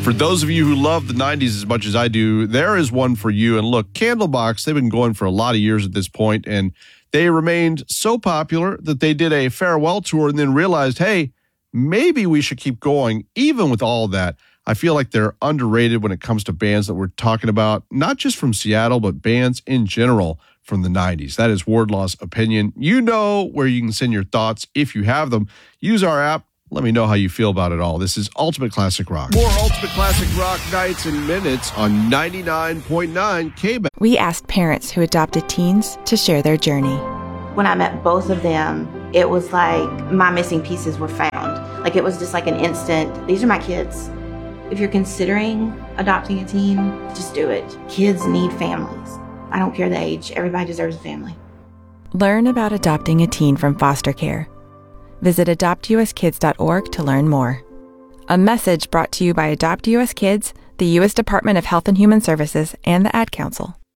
For those of you who love the 90s as much as I do, there is one for you. And look, Candlebox, they've been going for a lot of years at this point, and they remained so popular that they did a farewell tour and then realized, hey, maybe we should keep going. Even with all that, I feel like they're underrated when it comes to bands that we're talking about, not just from Seattle, but bands in general from the 90s. That is Wardlaw's opinion. You know where you can send your thoughts if you have them. Use our app. Let me know how you feel about it all. This is Ultimate Classic Rock. More Ultimate Classic Rock nights and minutes on 99.9 K-Band. We asked parents who adopted teens to share their journey. When I met both of them, it was like my missing pieces were found. Like it was just like an instant, these are my kids. If you're considering adopting a teen, just do it. Kids need families. I don't care the age. Everybody deserves a family. Learn about adopting a teen from foster care. Visit adoptuskids.org to learn more. A message brought to you by Adopt US Kids, the U.S. Department of Health and Human Services, and the Ad Council.